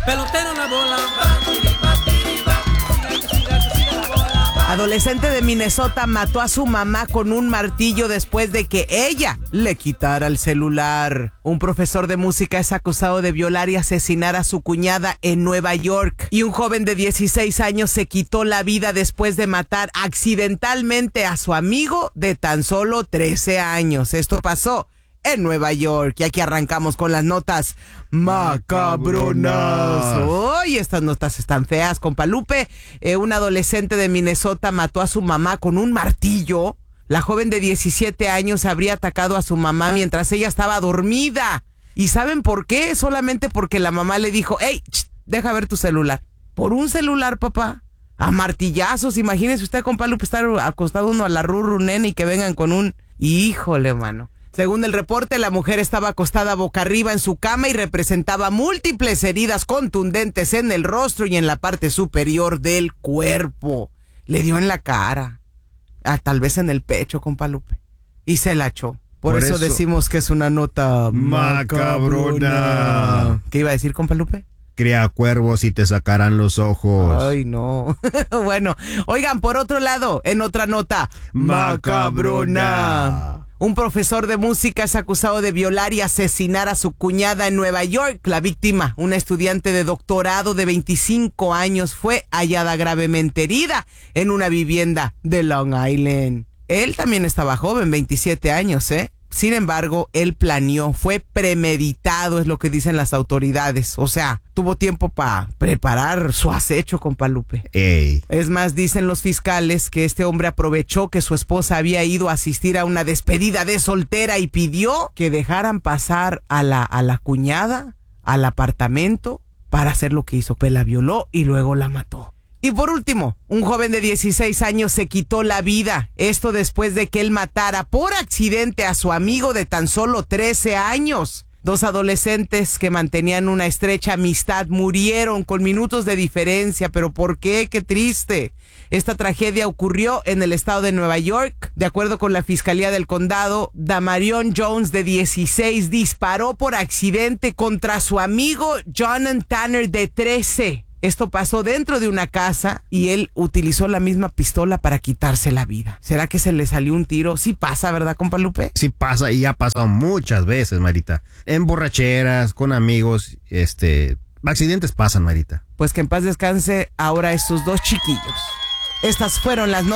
pelotero en la bola. Adolescente de Minnesota mató a su mamá con un martillo después de que ella le quitara el celular. Un profesor de música es acusado de violar y asesinar a su cuñada en Nueva York. Y un joven de 16 años se quitó la vida después de matar accidentalmente a su amigo de tan solo 13 años. Esto pasó en Nueva York. Y aquí arrancamos con las notas macabronas. ¡Uy! Estas notas están feas, compa Lupe. Un adolescente de Minnesota mató a su mamá con un martillo. La joven de 17 años habría atacado a su mamá mientras ella estaba dormida. ¿Y saben por qué? Solamente porque la mamá le dijo, ¡hey, deja ver tu celular! ¿Por un celular, papá? A martillazos. Imagínese usted, compa Lupe, estar acostado uno a la rurru, nene, y que vengan con un... Híjole, mano. Según el reporte, la mujer estaba acostada boca arriba en su cama y representaba múltiples heridas contundentes en el rostro y en la parte superior del cuerpo. Le dio en la cara, tal vez en el pecho, compa Lupe, y se la echó. Por eso decimos que es una nota macabrona. ¿Qué iba a decir, compa Lupe? Cría cuervos y te sacarán los ojos. Ay, no. Bueno, oigan, por otro lado, en otra nota macabrona. Un profesor de música es acusado de violar y asesinar a su cuñada en Nueva York. La víctima, una estudiante de doctorado de 25 años, fue hallada gravemente herida en una vivienda de Long Island. Él también estaba joven, 27 años, ¿eh? Sin embargo, él planeó, fue premeditado, es lo que dicen las autoridades. O sea, tuvo tiempo para preparar su acecho, compa Lupe. Ey. Es más, dicen los fiscales que este hombre aprovechó que su esposa había ido a asistir a una despedida de soltera y pidió que dejaran pasar a la cuñada al apartamento para hacer lo que hizo, pues la violó y luego la mató. Y por último, un joven de 16 años se quitó la vida. Esto después de que él matara por accidente a su amigo de tan solo 13 años. Dos adolescentes que mantenían una estrecha amistad murieron con minutos de diferencia. ¿Pero por qué? ¡Qué triste! Esta tragedia ocurrió en el estado de Nueva York. De acuerdo con la Fiscalía del Condado, Damarion Jones, de 16, disparó por accidente contra su amigo Jonathan Tanner, de 13. Esto pasó dentro de una casa y él utilizó la misma pistola para quitarse la vida. ¿Será que se le salió un tiro? Sí pasa, ¿verdad, compa Lupe? Sí pasa y ha pasado muchas veces, Marita. En borracheras, con amigos, accidentes pasan, Marita. Pues que en paz descanse ahora estos dos chiquillos. Estas fueron las notas.